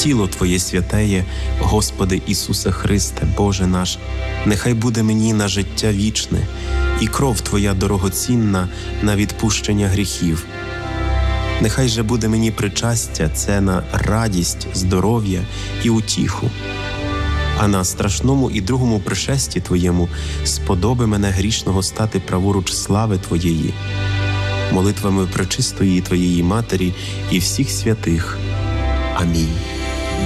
тіло Твоє святеє, Господи Ісусе Христе, Боже наш, нехай буде мені на життя вічне, і кров Твоя дорогоцінна на відпущення гріхів. Нехай же буде мені причастя це на радість, здоров'я і утіху. А на страшному і другому пришесті Твоєму сподоби мене грішного стати праворуч слави Твоєї. Молитвами пречистої Твоєї Матері і всіх святих. Амінь.